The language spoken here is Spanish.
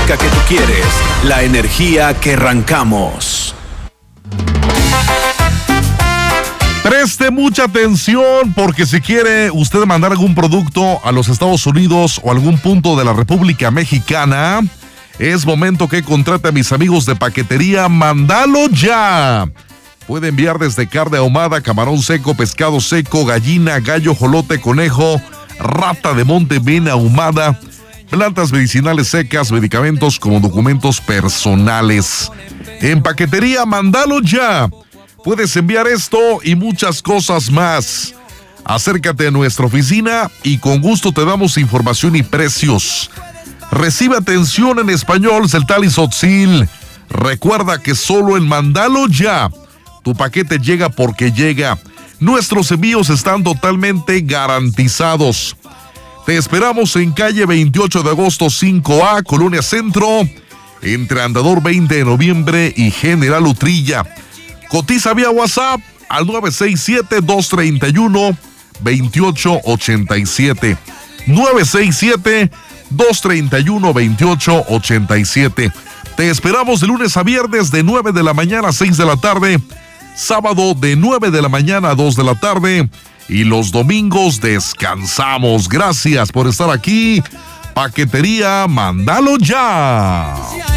música que tú quieres, la energía que arrancamos. Preste mucha atención porque si quiere usted mandar algún producto a los Estados Unidos o algún punto de la República Mexicana, es momento que contrate a mis amigos de Paquetería Mandalo Ya. Puede enviar desde carne ahumada, camarón seco, pescado seco, gallina, gallo, jolote, conejo, rata de monte bien ahumada, plantas medicinales secas, medicamentos como documentos personales. En Paquetería Mandalo Ya puedes enviar esto y muchas cosas más. Acércate a nuestra oficina y con gusto te damos información y precios. Recibe atención en español, Celtal y Sotzil. Recuerda que solo en Mandalo Ya tu paquete llega porque llega. Nuestros envíos están totalmente garantizados. Te esperamos en calle 28 de agosto 5A, Colonia Centro, entre Andador 20 de noviembre y General Utrilla. Cotiza vía WhatsApp al 967-231-2887. 967-231-2887. Te esperamos de lunes a viernes de 9 de la mañana a 6 de la tarde, sábado de 9 de la mañana a 2 de la tarde y los domingos descansamos. Gracias por estar aquí. Paquetería Mandalo Ya.